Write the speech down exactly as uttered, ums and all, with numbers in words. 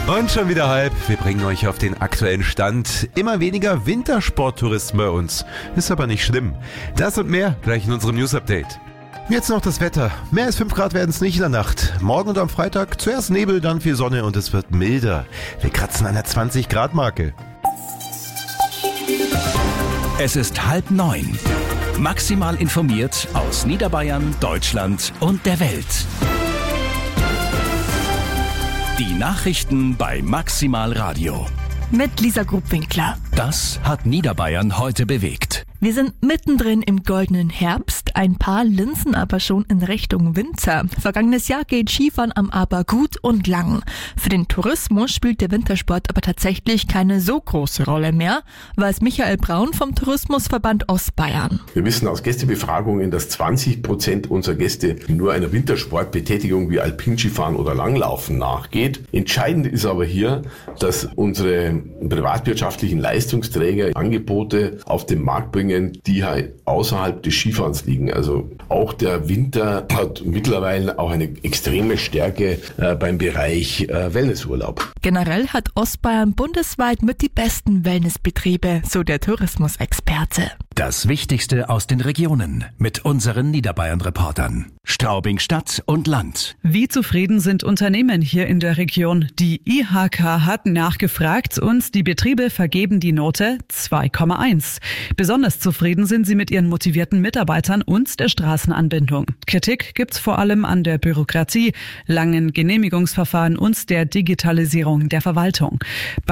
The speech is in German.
Und schon wieder halb. Wir bringen euch auf den aktuellen Stand. Immer weniger Wintersporttouristen bei uns. Ist aber nicht schlimm. Das und mehr gleich in unserem News-Update. Jetzt noch das Wetter. Mehr als fünf Grad werden es nicht in der Nacht. Morgen und am Freitag zuerst Nebel, dann viel Sonne und es wird milder. Wir kratzen an der zwanzig Grad Marke. Es ist halb neun. Maximal informiert aus Niederbayern, Deutschland und der Welt. Die Nachrichten bei Maximal Radio. Mit Lisa Grubwinkler. Das hat Niederbayern heute bewegt. Wir sind mittendrin im goldenen Herbst, ein paar linsen aber schon in Richtung Winter. Vergangenes Jahr geht Skifahren am Aber gut und lang. Für den Tourismus spielt der Wintersport aber tatsächlich keine so große Rolle mehr, weiß Michael Braun vom Tourismusverband Ostbayern. Wir wissen aus Gästebefragungen, dass zwanzig Prozent unserer Gäste nur einer Wintersportbetätigung wie Alpinskifahren oder Langlaufen nachgeht. Entscheidend ist aber hier, dass unsere privatwirtschaftlichen Leistungsträger Angebote auf den Markt bringen, die halt außerhalb des Skifahrens liegen. Also auch der Winter hat mittlerweile auch eine extreme Stärke äh, beim Bereich äh, Wellnessurlaub. Generell hat Ostbayern bundesweit mit die besten Wellnessbetriebe, so der Tourismusexperte. Das Wichtigste aus den Regionen mit unseren Niederbayern-Reportern. Straubing Stadt und Land. Wie zufrieden sind Unternehmen hier in der Region? Die I H K hat nachgefragt und die Betriebe vergeben die Note zwei Komma eins. Besonders zufrieden sind sie mit ihren motivierten Mitarbeitern und der Straßenanbindung. Kritik gibt's vor allem an der Bürokratie, langen Genehmigungsverfahren und der Digitalisierung der Verwaltung.